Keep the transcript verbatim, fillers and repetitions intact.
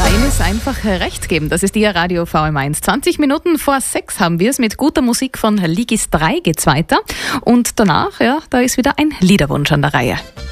Reines einfach recht geben. Das ist Ihr Radio V M eins. zwanzig Minuten vor sechs haben wir es. Mit guter Musik von Ligis drei geht's weiter. Und danach, ja, da ist wieder ein Liederwunsch an der Reihe.